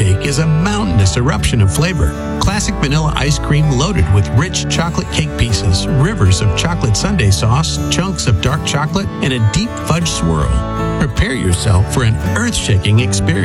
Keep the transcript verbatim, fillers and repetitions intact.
cake is a mountainous eruption of flavor. Classic vanilla ice cream loaded with rich chocolate cake pieces, rivers of chocolate sundae sauce, chunks of dark chocolate, and a deep fudge swirl. Prepare yourself for an earth-shaking experience.